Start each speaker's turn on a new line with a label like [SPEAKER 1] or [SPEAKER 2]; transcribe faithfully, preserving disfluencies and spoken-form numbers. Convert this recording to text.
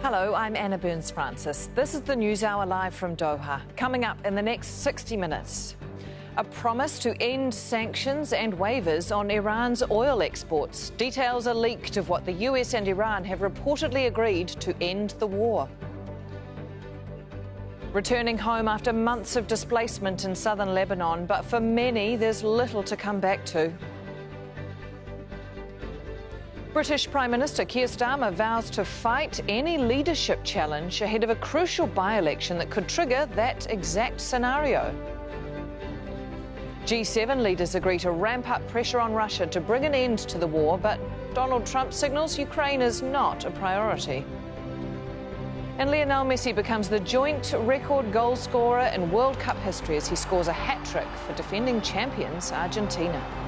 [SPEAKER 1] Hello, I'm Anna Burns-Francis. This is the News Hour live from Doha. Coming up in the next sixty minutes, a promise to end sanctions and waivers on Iran's oil exports. Details are leaked of what the U S and Iran have reportedly agreed to end the war. Returning home after months of displacement in southern Lebanon, but for many there's little to come back to. British Prime Minister Keir Starmer vows to fight any leadership challenge ahead of a crucial by-election that could trigger that exact scenario. G seven leaders agree to ramp up pressure on Russia to bring an end to the war, but Donald Trump signals Ukraine is not a priority. And Lionel Messi becomes the joint record goal scorer in World Cup history as he scores a hat-trick for defending champions Argentina.